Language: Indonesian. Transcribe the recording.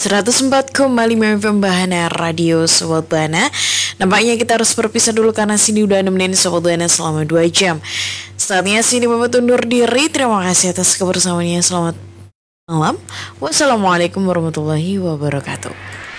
104,5 FM Bahana Radio Sobat Bahana. Nampaknya kita harus berpisah dulu karena sini udah nemenin Sobat Bahana selama 2 jam. Saatnya sini pamit undur diri. Terima kasih atas kebersamaannya. Selamat malam. Wassalamualaikum warahmatullahi wabarakatuh.